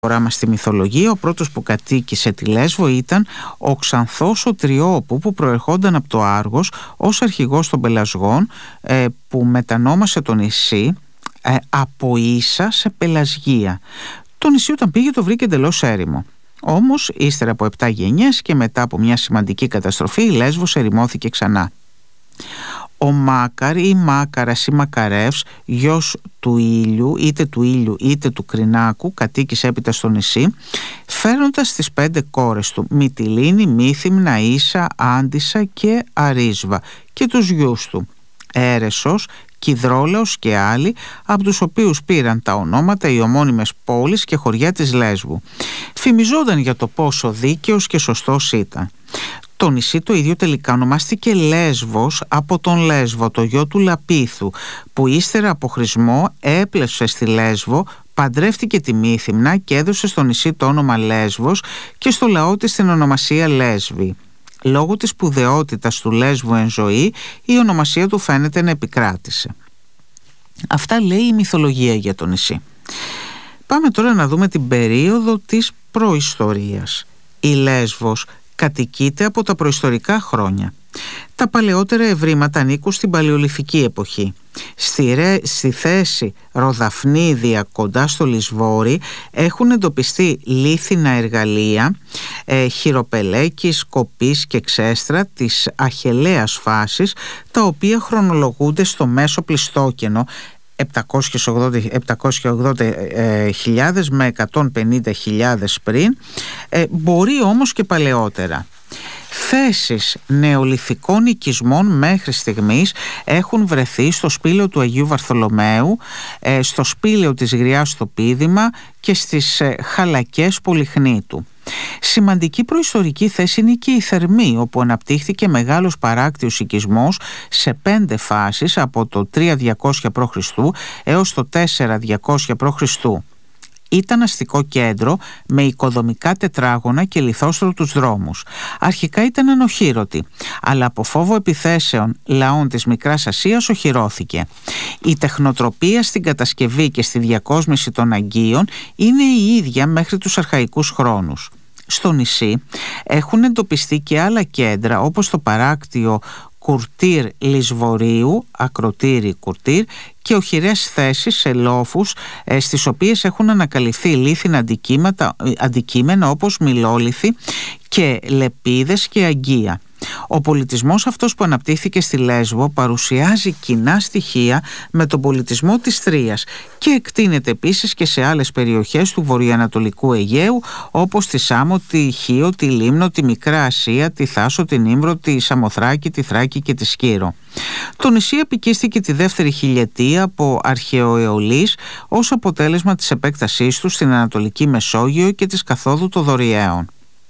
φορά μας στη μυθολογία, ο πρώτος που κατοίκησε τη Λέσβο ήταν ο Ξανθός ο Τριώπου, που προερχόταν από το Άργος ως αρχηγός των Πελασγών, που μετανόμασε το νησί από Ίσα σε Πελασγία. Το νησί όταν πήγε το βρήκε εντελώς έρημο. Όμως ύστερα από 7 γενιές και μετά από μια σημαντική καταστροφή, η Λέσβος ερημώθηκε ξανά. Ο Μάκαρ ή Μάκαρας ή Μακαρεύς, γιος του Ήλιου είτε του Κρινάκου, κατοίκησε έπειτα στο νησί, φέρνοντας τις 5 κόρες του, Μυτιλήνη, Μύθυμνα, Ίσα, Άντισσα και Αρίσβα, και τους γιους του, Έρεσος, Κιδρόλαος και άλλοι, από τους οποίους πήραν τα ονόματα οι ομώνυμες πόλεις και χωριά της Λέσβου. Φημιζόταν για το πόσο δίκαιος και σωστός ήταν. Το νησί το ίδιο τελικά ονομάστηκε Λέσβος από τον Λέσβο, το γιο του Λαπίθου, που ύστερα από χρησμό έπλευσε στη Λέσβο, παντρεύτηκε τη Μύθυμνα και έδωσε στο νησί το όνομα Λέσβος και στο λαό της την ονομασία Λέσβη. Λόγω της σπουδαιότητας του Λέσβου εν ζωή, η ονομασία του φαίνεται να επικράτησε. Αυτά λέει η μυθολογία για το νησί. Πάμε τώρα να δούμε την περίοδο της προϊστορίας. Η Λέσβος κατοικείται από τα προϊστορικά χρόνια. Τα παλαιότερα ευρήματα ανήκουν στην παλαιολιθική εποχή. Στη θέση Ροδαφνίδια κοντά στο Λισβόρι έχουν εντοπιστεί λίθινα εργαλεία χειροπελέκης, σκοπής και ξέστρα της αχελαίας φάσης, τα οποία χρονολογούνται στο μέσο Πλειστόκενο 780.000 με 150.000 πριν, μπορεί όμως και παλαιότερα. Θέσεις νεολιθικών οικισμών μέχρι στιγμής έχουν βρεθεί στο σπήλαιο του Αγίου Βαρθολομαίου, στο σπήλαιο της Γριάς στο Πίδημα και στις Χαλακές Πολυχνήτου. Σημαντική προϊστορική θέση είναι και η Θερμή, όπου αναπτύχθηκε μεγάλος παράκτιος οικισμός σε 5 φάσεις από το 3200 π.Χ. έως το 4200 π.Χ. Ήταν αστικό κέντρο με οικοδομικά τετράγωνα και λιθόστρωτους δρόμους. Αρχικά ήταν ανοχήρωτη, αλλά από φόβο επιθέσεων λαών της Μικράς Ασίας οχυρώθηκε. Η τεχνοτροπία στην κατασκευή και στη διακόσμηση των αγκίων είναι η ίδια μέχρι τους αρχαϊκούς χρόνους. Στο νησί έχουν εντοπιστεί και άλλα κέντρα, όπως το παράκτιο Κουρτήρ Λισβορείου, ακροτήρι Κουρτήρ, και οχυρές θέσεις σε λόφους, στις οποίες έχουν ανακαλυφθεί λίθινα αντικείμενα όπως μιλόλιθοι και λεπίδες και αγκία. Ο πολιτισμός αυτός που αναπτύχθηκε στη Λέσβο παρουσιάζει κοινά στοιχεία με τον πολιτισμό της Θρίας και εκτείνεται επίσης και σε άλλες περιοχές του βορειοανατολικού Αιγαίου, όπως τη Σάμο, τη Χίο, τη Λίμνο, τη Μικρά Ασία, τη Θάσο, την Ήμβρο, τη Σαμοθράκη, τη Θράκη και τη Σκύρο. Το νησί επικίστηκε τη δεύτερη χιλιετία από αρχαιοαιωλείς ως αποτέλεσμα της επέκτασής του στην Ανατολική Μεσόγειο και της καθόδου των Δωριαίων.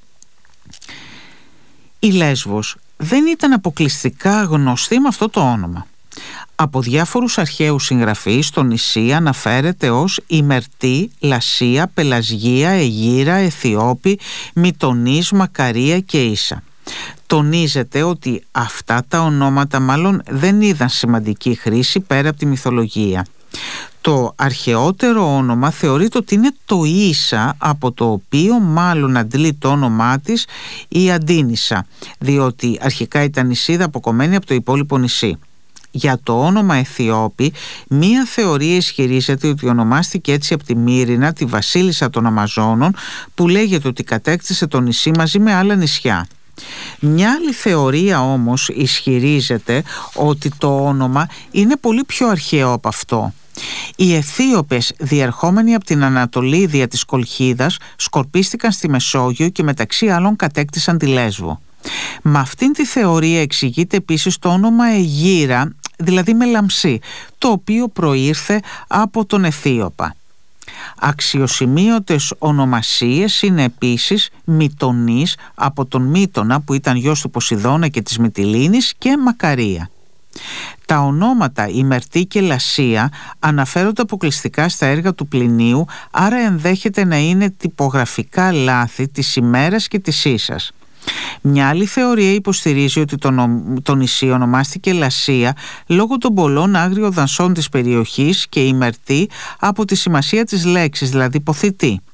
Η Λέσβος δεν ήταν αποκλειστικά γνωστή με αυτό το όνομα. Από διάφορους αρχαίους συγγραφείς το νησί αναφέρεται ως Ημερτή, Λασία, Πελασγία, Αιγύρα, Αιθιώπη, Μυτονής, Μακαρία και Ίσα. Τονίζεται ότι αυτά τα ονόματα μάλλον δεν είδαν σημαντική χρήση πέρα από τη μυθολογία. Το αρχαιότερο όνομα θεωρείται ότι είναι το Ίσα, από το οποίο μάλλον αντλεί το όνομά της η Αντίνισσα, διότι αρχικά ήταν νησίδα αποκομμένη από το υπόλοιπο νησί. Για το όνομα Αιθιώπη, μία θεωρία ισχυρίζεται ότι ονομάστηκε έτσι από τη Μύρινα, τη βασίλισσα των Αμαζόνων, που λέγεται ότι κατέκτησε το νησί μαζί με άλλα νησιά. Μια άλλη θεωρία όμως ισχυρίζεται ότι το όνομα είναι πολύ πιο αρχαίο από αυτό. Οι Αιθίωπες, διερχόμενοι από την Ανατολή δια της Κολχίδας, σκορπίστηκαν στη Μεσόγειο και μεταξύ άλλων κατέκτησαν τη Λέσβο. Με αυτήν τη θεωρία εξηγείται επίσης το όνομα Αιγύρα, δηλαδή με λαμψή, το οποίο προήρθε από τον Αιθίωπα. Αξιοσημείωτες ονομασίες είναι επίσης Μυτονής, από τον Μύτονα που ήταν γιος του Ποσειδώνα και της Μυτιλήνης, και Μακαρία. Τα ονόματα Ημερτή και Λασία αναφέρονται αποκλειστικά στα έργα του Πλινίου, άρα ενδέχεται να είναι τυπογραφικά λάθη της ημέρας και της ίσας. Μια άλλη θεωρία υποστηρίζει ότι το νησί ονομάστηκε Λασία λόγω των πολλών άγριων δασών της περιοχής και Ημερτή από τη σημασία της λέξης, δηλαδή ποθητή.